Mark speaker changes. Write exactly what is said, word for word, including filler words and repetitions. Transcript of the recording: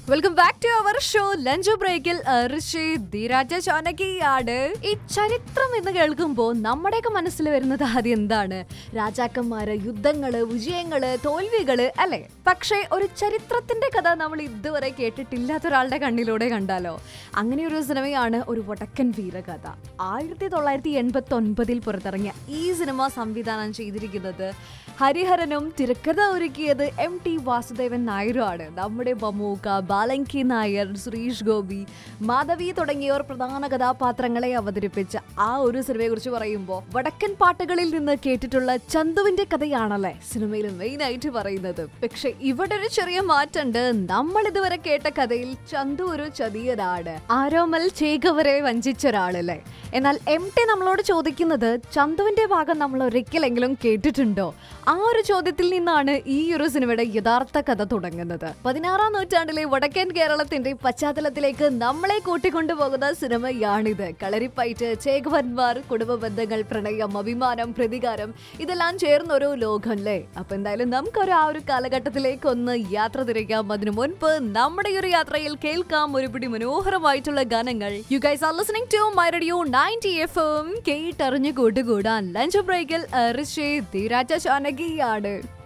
Speaker 1: Welcome back to our show lunch ബ്രേക്കിൽ ധീരാജ ചാനകിയാണ്. ഈ ചരിത്രം എന്ന് കേൾക്കുമ്പോൾ നമ്മുടെയൊക്കെ മനസ്സിൽ വരുന്നത് ആദ്യം എന്താണ്? രാജാക്കന്മാര്, യുദ്ധങ്ങള്, വിജയങ്ങള്, തോൽവികള് അല്ലെ? പക്ഷേ ഒരു ചരിത്രത്തിന്റെ കഥ നമ്മൾ ഇതുവരെ കേട്ടിട്ടില്ലാത്ത ഒരാളുടെ കണ്ണിലൂടെ കണ്ടാലോ? അങ്ങനെ ഒരു സിനിമയാണ് ഒരു വടക്കൻ വീരകഥ. ആയിരത്തി തൊള്ളായിരത്തി എൺപത്തി ഒൻപതിൽ പുറത്തിറങ്ങിയ ഈ സിനിമ സംവിധാനം ചെയ്തിരിക്കുന്നത് ഹരിഹരനും തിരക്കഥ ഒരുക്കിയത് എം ടി വാസുദേവൻ നായരുമാണ്. നമ്മുടെ മമ്മൂക്ക, ബാലങ്കി നായർ, സുരേഷ് ഗോപി, മാധവി തുടങ്ങിയവർ പ്രധാന കഥാപാത്രങ്ങളെ അവതരിപ്പിച്ച ആ ഒരു സിനിമയെ കുറിച്ച് പറയുമ്പോൾ വടക്കൻ പാട്ടുകളിൽ നിന്ന് കേട്ടിട്ടുള്ള ചന്തുവിന്റെ കഥയാണല്ലേ സിനിമയിൽ മെയിൻ ആയിട്ട് പറയുന്നത്. പക്ഷെ ഇവിടെ ഒരു ചെറിയ മാറ്റമുണ്ട്. നമ്മൾ ഇതുവരെ കേട്ട കഥയിൽ ചന്തു ഒരു ചതിയനാണ്, ആരോമൽ ചേകവരെ വഞ്ചിച്ച ഒരാളല്ലേ. എന്നാൽ എം ടി നമ്മളോട് ചോദിക്കുന്നത് ചന്തുവിന്റെ ഭാഗം നമ്മൾ ഒരിക്കലെങ്കിലും കേട്ടിട്ടുണ്ടോ? ആ ഒരു ചോദ്യത്തിൽ നിന്നാണ് ഈ ഒരു സിനിമയുടെ യഥാർത്ഥ കഥ തുടങ്ങുന്നത്. പതിനാറാം നൂറ്റാണ്ടിലെ വടക്കൻ കേരളത്തിന്റെ പശ്ചാത്തലത്തിലേക്ക് നമ്മളെ കൂട്ടിക്കൊണ്ടുപോകുന്ന സിനിമയാണിത്. കളരിപ്പയറ്റ്, ചേകവന്മാർ, കുടുംബ ബന്ധങ്ങൾ, പ്രണയം, അഭിമാനം, പ്രതികാരം, ഇതെല്ലാം ചേർന്ന ഒരു ലോകം അല്ലേ. അപ്പൊ എന്തായാലും നമുക്കൊരു ആ ഒരു കാലഘട്ടത്തിലേക്ക് ഒന്ന് യാത്ര തിരിക്കാം. അതിനു മുൻപ് നമ്മുടെ ഈ ഒരു യാത്രയിൽ കേൾക്കാം ഒരുപിടി മനോഹരമായിട്ടുള്ള ഗാനങ്ങൾ. You guys are listening to my radio ninety F M. കേട്ടറിഞ്ഞു കൂട്ടുകൂടാൻ ലഞ്ച് ബ്രേക്കിൽ ധീരാജ ചാനകിയാണ്.